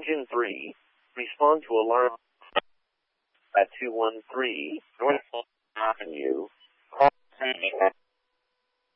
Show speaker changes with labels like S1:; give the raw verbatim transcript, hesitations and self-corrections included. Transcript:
S1: Engine three, respond to alarm at two one three North Avenue,